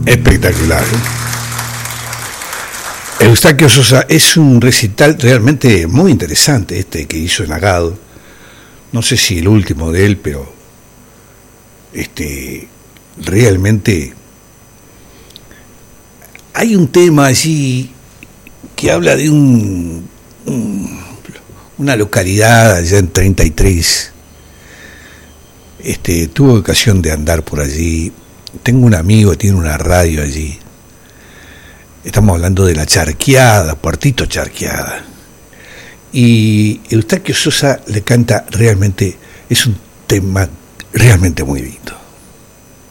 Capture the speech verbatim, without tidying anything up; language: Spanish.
Espectacular. Eustaquio Sosa, es un recital realmente muy interesante este que hizo en Agado. No sé si el último de él, pero este realmente hay un tema allí que habla de un, un una localidad allá en treinta y tres. Este, tuve ocasión de andar por allí. Tengo un amigo que tiene una radio allí. Estamos hablando de la Charqueada, Puertito Charqueada. Y Eustaquio Sosa le canta realmente, es un tema realmente muy lindo.